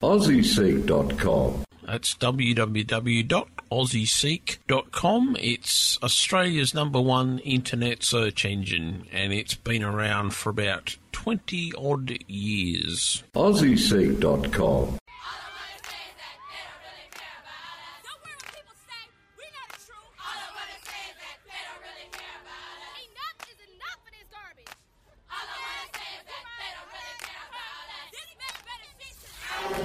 AussieSeek.com. That's www.aussieseek.com. It's Australia's #1 internet search engine, and it's been around for about 20-odd years. AussieSeek.com.